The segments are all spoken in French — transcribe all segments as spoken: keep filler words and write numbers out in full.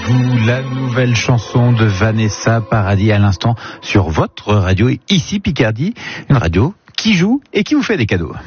vous la nouvelle chanson de Vanessa Paradis à l'instant sur votre radio, ici Picardie, une radio qui joue et qui vous fait des cadeaux.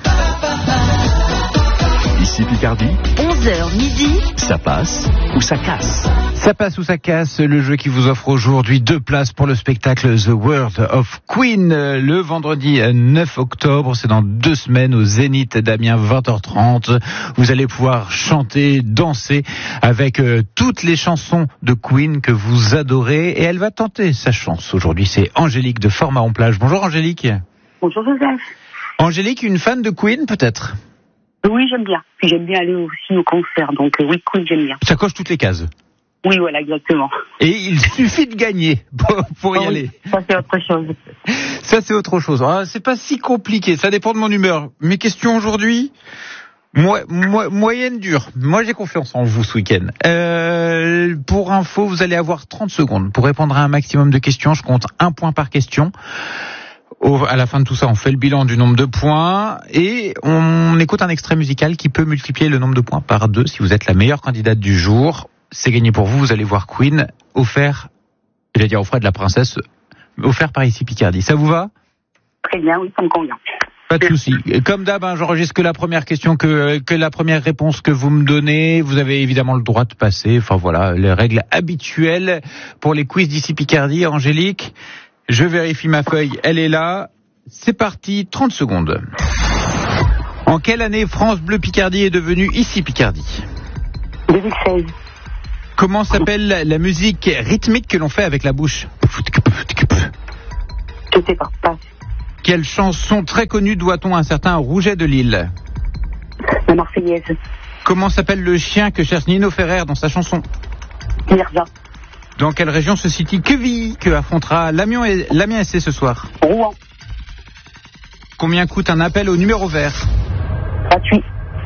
Ici Picardie, onze heures midi, ça passe ou ça casse. Ça passe ou ça casse, le jeu qui vous offre aujourd'hui deux places pour le spectacle The World of Queen, le vendredi neuf octobre, c'est dans deux semaines au Zénith d'Amiens, vingt heures trente. Vous allez pouvoir chanter, danser avec euh, toutes les chansons de Queen que vous adorez, et elle va tenter sa chance aujourd'hui. C'est Angélique de Fort-Mahon-Plage. Bonjour Angélique. Bonjour Joseph. Angélique, une fan de Queen peut-être? Oui, j'aime bien. Puis j'aime bien aller aussi au concert, donc euh, oui, Queen, j'aime bien. Ça coche toutes les cases. Oui, voilà, exactement. Et il suffit de gagner pour, pour y oh, aller. Oui, ça c'est autre chose. Ça c'est autre chose. Ah, c'est pas si compliqué, ça dépend de mon humeur. Mes questions aujourd'hui, moi, moi, moyenne dure. Moi j'ai confiance en vous ce week-end. Euh, pour info, vous allez avoir trente secondes pour répondre à un maximum de questions. Je compte un point par question. Au, à la fin de tout ça, on fait le bilan du nombre de points et on écoute un extrait musical qui peut multiplier le nombre de points par deux. Si vous êtes la meilleure candidate du jour, c'est gagné pour vous. Vous allez voir Queen offert, je vais dire offert de la princesse, offert par ici Picardie. Ça vous va? Très bien, oui, ça me convient. Pas de souci. Comme d'hab, hein, j'enregistre que la première question, que, que la première réponse que vous me donnez. Vous avez évidemment le droit de passer. Enfin voilà, les règles habituelles pour les quiz d'ici Picardie. Angélique, je vérifie ma feuille, elle est là. C'est parti, trente secondes. En quelle année France Bleu Picardie est devenue ici Picardie? deux mille seize. Comment s'appelle la musique rythmique que l'on fait avec la bouche? Je sais pas, passe. Quelle chanson très connue doit-on à un certain Rouget de Lille? La Marseillaise. Comment s'appelle le chien que cherche Nino Ferrer dans sa chanson? Mirza. Dans quelle région se situe Quevilly que affrontera l'Amiens et l'Amiens S C ce soir? Rouen. Combien coûte un appel au numéro vert? Gratuit.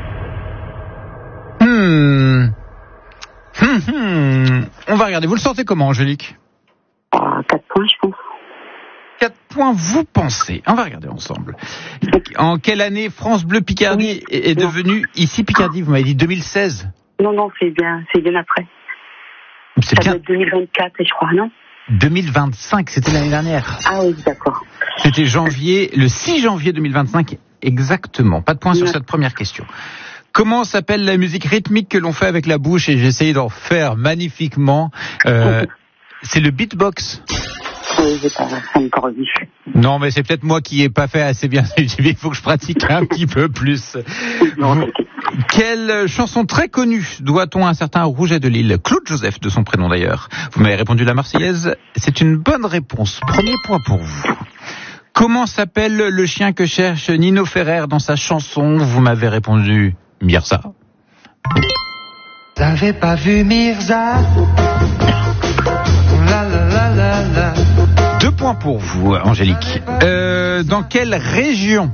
Hmm. Hum, hum. On va regarder. Vous le sentez comment, Angélique? Ah, quatre points, je pense. quatre points, vous pensez. On va regarder ensemble. En quelle année France Bleu Picardie oui, est devenue ici Picardie? Vous m'avez dit deux mille seize. Non, non, c'est bien, c'est bien après. C'est Ça bien. doit être deux mille vingt-quatre, je crois, non? deux mille vingt-cinq, c'était l'année dernière. Ah oui, d'accord. C'était janvier, le six janvier deux mille vingt-cinq, exactement. Pas de point sur cette première question. Comment s'appelle la musique rythmique que l'on fait avec la bouche? Et j'ai essayé d'en faire magnifiquement. Euh, c'est le beatbox. Oui, j'ai pas, ça me corrige. Non, mais c'est peut-être moi qui ai pas fait assez bien. Il faut que je pratique un petit peu plus. Non, Quelle chanson très connue doit-on à un certain Rouget de Lille? Claude Joseph, de son prénom d'ailleurs. Vous m'avez répondu la Marseillaise. C'est une bonne réponse. Premier point pour vous. Comment s'appelle le chien que cherche Nino Ferrer dans sa chanson? Vous m'avez répondu Mirza. T'avais pas vu Mirza? La la la la la. Deux points pour vous, Angélique. Euh, dans quelle région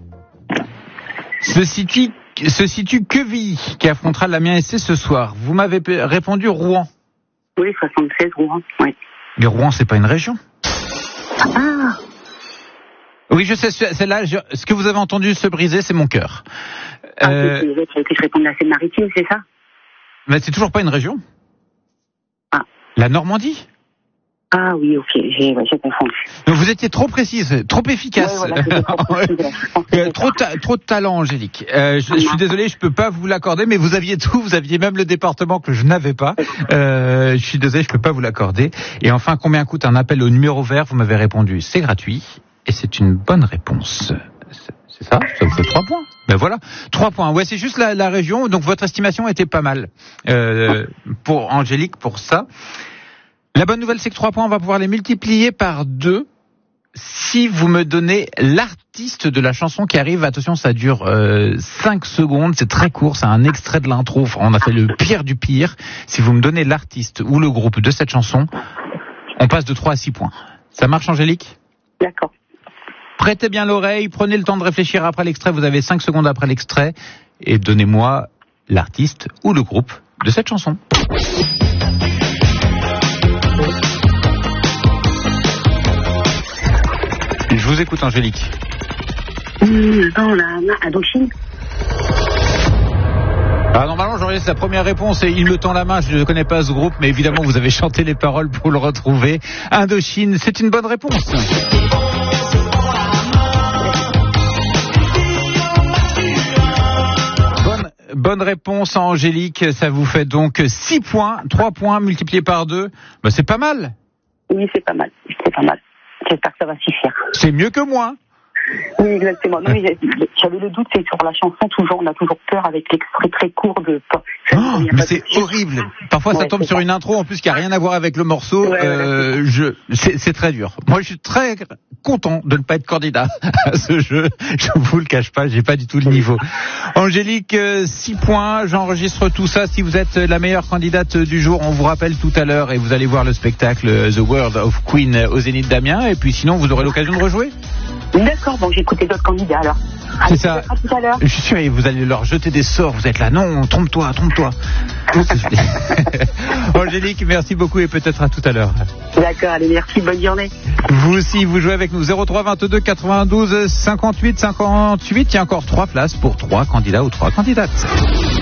se situe, se situe Quevilly, qui affrontera l'Amiens S C ce soir? Vous m'avez répondu Rouen. Oui, soixante-seize, Rouen, oui. Mais Rouen, c'est pas une région? Ah! Oui, je sais, c'est là, je, ce que vous avez entendu se briser, c'est mon cœur. Ah, Euh, c'est que je réponde à la Seine-Maritime, c'est ça? mais c'est toujours pas une région. Ah. La Normandie? Ah oui, ok, j'ai, ouais, j'ai confondu. Donc vous étiez trop précise, trop efficace. Ouais, voilà, c'était trop précis, là. Je pense que Euh, c'est trop, ça. ta- trop de talent, Angélique. Euh, je, je suis désolé, je peux pas vous l'accorder, mais vous aviez tout, vous aviez même le département que je n'avais pas. Euh, je suis désolé, je peux pas vous l'accorder. Et enfin, combien coûte un appel au numéro vert? Vous m'avez répondu, c'est gratuit. Et c'est une bonne réponse. C'est ça? Ça vous fait trois points. Ben voilà, trois points. Ouais, c'est juste la, la région. Donc votre estimation était pas mal euh, pour Angélique pour ça. La bonne nouvelle, c'est que trois points, on va pouvoir les multiplier par deux si vous me donnez l'artiste de la chanson qui arrive. Attention, ça dure euh, cinq secondes, c'est très court, c'est un extrait de l'intro. Enfin, on a fait le pire du pire. Si vous me donnez l'artiste ou le groupe de cette chanson, on passe de trois à six points. Ça marche, Angélique? D'accord. Prêtez bien l'oreille, prenez le temps de réfléchir après l'extrait. Vous avez cinq secondes après l'extrait et donnez-moi l'artiste ou le groupe de cette chanson. Je vous écoute, Angélique. Mmh, dans la main, Indochine. Ah, normalement, j'enregistre la première réponse et il me tend la main. Je ne connais pas ce groupe, mais évidemment, vous avez chanté les paroles pour le retrouver. Indochine, c'est une bonne réponse. Bonne, bonne réponse, Angélique. Ça vous fait donc six points. trois points multipliés par deux. Bah, c'est pas mal. Oui, c'est pas mal. C'est pas mal. J'espère que ça va suffire. C'est mieux que moi. Oui, exactement. Non, mais j'avais le doute, c'est sur la chanson, toujours, on a toujours peur avec l'extrait très court de... Oh, mais c'est horrible. Parfois, ça ouais, tombe sur ça. Une intro, en plus, qui a rien à voir avec le morceau. Ouais, euh, ouais, je, c'est, c'est très dur. Moi, je suis très content de ne pas être candidat à ce jeu. Je vous le cache pas, j'ai pas du tout le niveau. Angélique, six points. J'enregistre tout ça. Si vous êtes la meilleure candidate du jour, on vous rappelle tout à l'heure et vous allez voir le spectacle The World of Queen au Zénith d'Amiens. Et puis sinon, vous aurez l'occasion de rejouer. D'accord, bon, j'ai écouté d'autres candidats alors. Allez, c'est ça. Tout à l'heure. Je suis sûr, vous allez leur jeter des sorts. Vous êtes là, non, trompe-toi, trompe-toi. Angélique, merci beaucoup et peut-être à tout à l'heure. D'accord, allez, merci, bonne journée. Vous aussi, vous jouez avec nous. zéro trois vingt-deux quatre-vingt-douze cinquante-huit cinquante-huit. Il y a encore trois places pour trois candidats ou trois candidates.